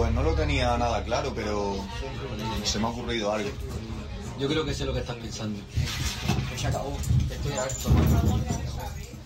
Pues no lo tenía nada claro, pero se me ha ocurrido algo. Yo creo que sé lo que estás pensando. Se acabó. Estoy harto.